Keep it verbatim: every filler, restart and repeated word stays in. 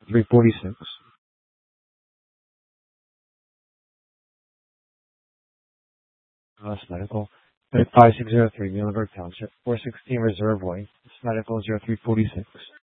three forty-six. West Medical. five six zero three, Muhlenberg Township. four sixteen Reserve Way. West Medical zero three forty-six.